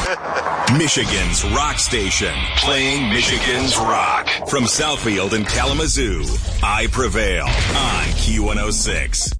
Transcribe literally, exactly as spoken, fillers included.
Michigan's rock station, playing Michigan's rock. From Southfield and Kalamazoo, I Prevail on Q one oh six.